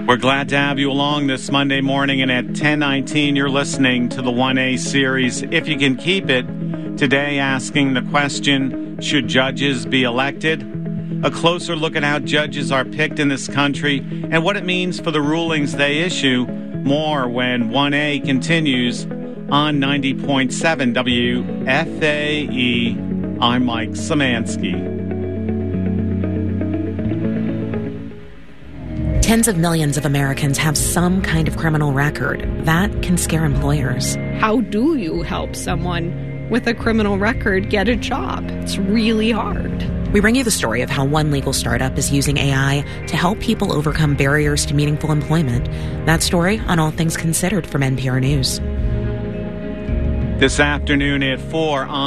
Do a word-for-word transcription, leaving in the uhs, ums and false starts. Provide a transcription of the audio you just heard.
We're glad to have you along this Monday morning, and at ten nineteen, you're listening to the one A series, If You Can Keep It. Today, asking the question, should judges be elected? A closer look at how judges are picked in this country and what it means for the rulings they issue. More when one A continues on ninety point seven W F A E. I'm Mike Szymanski. Tens of millions of Americans have some kind of criminal record. That can scare employers. How do you help someone with a criminal record get a job? It's really hard. We bring you the story of how one legal startup is using A I to help people overcome barriers to meaningful employment. That story on All Things Considered from N P R News. This afternoon at four on